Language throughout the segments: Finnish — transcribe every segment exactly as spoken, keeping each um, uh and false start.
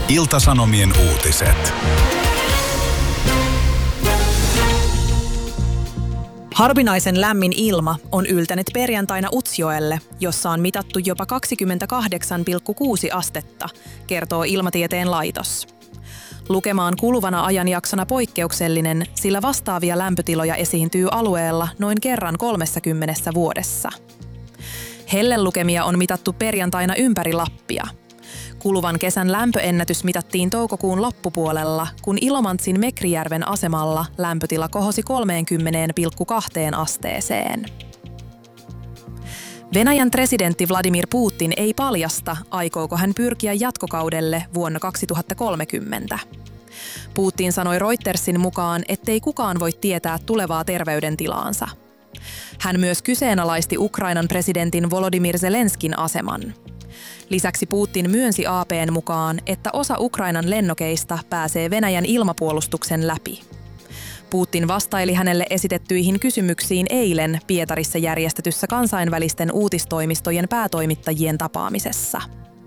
Ilta-Sanomien uutiset. Harvinaisen lämmin ilma on yltänyt perjantaina Utsjoelle, jossa on mitattu jopa kaksikymmentäkahdeksan pilkku kuusi astetta, kertoo Ilmatieteen laitos. Lukema on kuluvana ajanjaksona poikkeuksellinen, sillä vastaavia lämpötiloja esiintyy alueella noin kerran kolmessakymmenessä vuodessa. Hellelukemia on mitattu perjantaina ympäri Lappia. Kuluvan kesän lämpöennätys mitattiin toukokuun loppupuolella, kun Ilomantsin Mekrijärven asemalla lämpötila kohosi kolmekymmentä pilkku kaksi asteeseen. Venäjän presidentti Vladimir Putin ei paljasta, aikooko hän pyrkiä jatkokaudelle vuonna kaksituhattakolmekymmentä. Putin sanoi Reutersin mukaan, ettei kukaan voi tietää tulevaa terveydentilaansa. Hän myös kyseenalaisti Ukrainan presidentin Volodymyr Zelenskin aseman. Lisäksi Putin myönsi A P:n mukaan, että osa Ukrainan lennokeista pääsee Venäjän ilmapuolustuksen läpi. Putin vastaili hänelle esitettyihin kysymyksiin eilen Pietarissa järjestetyssä kansainvälisten uutistoimistojen päätoimittajien tapaamisessa.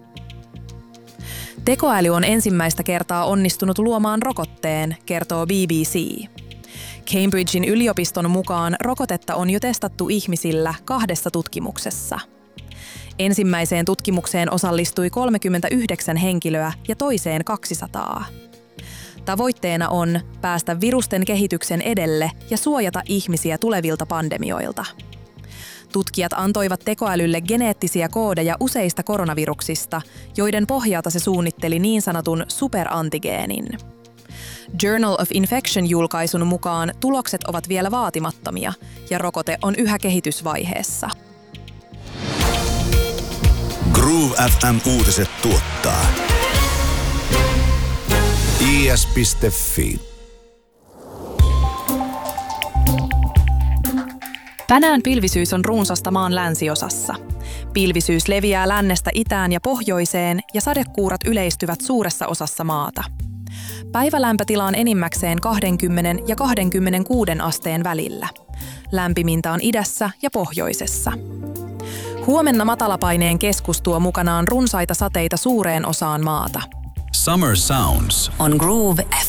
Tekoäly on ensimmäistä kertaa onnistunut luomaan rokotteen, kertoo B B C. Cambridgein yliopiston mukaan rokotetta on jo testattu ihmisillä kahdessa tutkimuksessa. Ensimmäiseen tutkimukseen osallistui kolmekymmentäyhdeksän henkilöä ja toiseen kaksisataa. Tavoitteena on päästä virusten kehityksen edelle ja suojata ihmisiä tulevilta pandemioilta. Tutkijat antoivat tekoälylle geneettisiä koodeja useista koronaviruksista, joiden pohjalta se suunnitteli niin sanotun superantigeenin. Journal of Infection-julkaisun mukaan tulokset ovat vielä vaatimattomia ja rokote on yhä kehitysvaiheessa. Groove F M-uutiset tuottaa I S piste F I. Tänään pilvisyys on runsasta maan länsiosassa. Pilvisyys leviää lännestä itään ja pohjoiseen ja sadekuurat yleistyvät suuressa osassa maata. Päivälämpötila on enimmäkseen kaksikymmentä ja kaksikymmentäkuusi asteen välillä. Lämpimintä on idässä ja pohjoisessa. Huomenna matalapaineen keskus tuo mukanaan runsaita sateita suureen osaan maata. Summer Sounds on Groove F